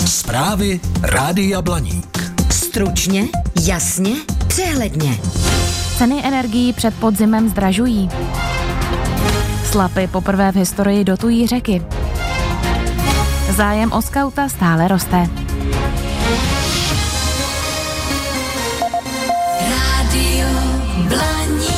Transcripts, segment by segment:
Zprávy Rádia Blaník. Stručně, jasně, přehledně. Ceny energií před podzimem zdražují. Slapy poprvé v historii dotují řeky. Zájem o skauta stále roste. Rádio Blaník.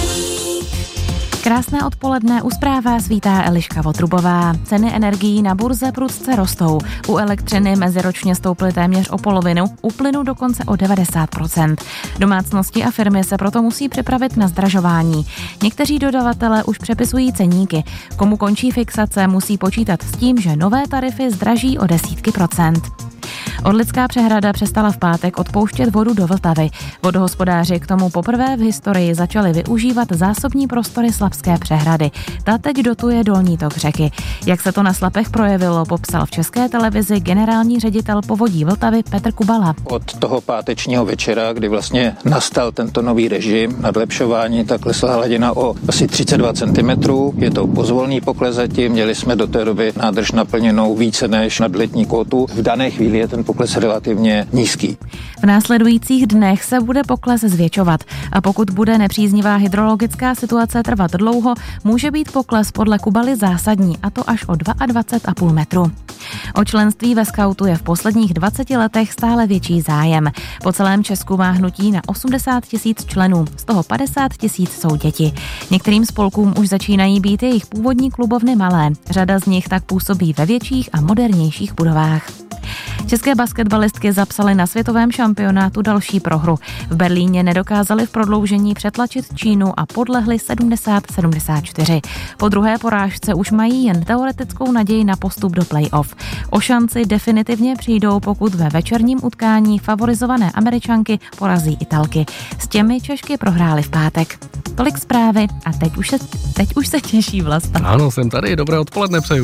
Krásné odpoledne, u zpráv vás vítá Eliška Votrubová. Ceny energií na burze prudce rostou. U elektřiny meziročně stouply téměř o polovinu, u plynu dokonce o 90%. Domácnosti a firmy se proto musí připravit na zdražování. Někteří dodavatelé už přepisují ceníky. Komu končí fixace, musí počítat s tím, že nové tarify zdraží o desítky procent. Orlická přehrada přestala v pátek odpouštět vodu do Vltavy. Vodohospodáři k tomu poprvé v historii začali využívat zásobní prostory Slapské přehrady. Ta teď dotuje dolní tok řeky. Jak se to na Slapech projevilo, popsal v České televizi generální ředitel Povodí Vltavy Petr Kubala. Od toho pátečního večera, kdy vlastně nastal tento nový režim nadlepšování, tak klesla hladina o asi 32 cm. Je to pozvolný pokles zatím, měli jsme do té doby nádrž naplněnou více než nad letní kvotu. V dané chvíli je ten pokles relativně nízký. V následujících dnech se bude pokles zvětšovat a pokud bude nepříznivá hydrologická situace trvat dlouho, může být pokles podle Kubaly zásadní, a to až o 22,5 metru. O členství ve skautu je v posledních 20 letech stále větší zájem. Po celém Česku má hnutí na 80 000 členů, z toho 50 000 jsou děti. Některým spolkům už začínají být jejich původní klubovny malé. Řada z nich tak působí ve větších a modernějších budovách. České basketbalistky zapsaly na světovém šampionátu další prohru. V Berlíně nedokázali v prodloužení přetlačit Čínu a podlehli 70-74. Po druhé porážce už mají jen teoretickou naději na postup do play-off. O šanci definitivně přijdou, pokud ve večerním utkání favorizované Američanky porazí Italky. S těmi Češky prohrály v pátek. Tolik zprávy a teď už se těší Vlasta. Ano, jsem tady, dobré odpoledne přeju.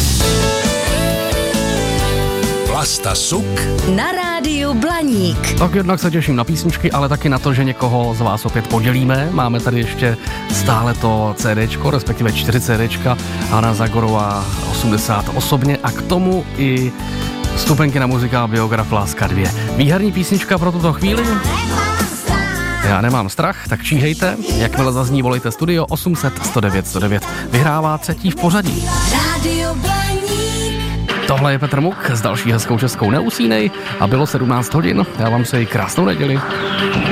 Vlasta Suk Na rádiu Blaník. Tak jednak se těším na písničky, ale taky na to, že někoho z vás opět podělíme. Máme tady ještě stále to CDčko, respektive 4 CDčka. Hana Zagorová 80 osobně a k tomu i vstupenky na muzikál Biograf Láska 2. Výherní písnička pro tuto chvíli. Já nemám strach, tak číhejte. Jakmile zazní, volejte studio 800 109 109. Vyhrává třetí v pořadí. Rádio Blaník. Tohle je Petr Muk s další hezkou českou Neusínej a bylo 17 hodin. Já vám přeji krásnou neděli.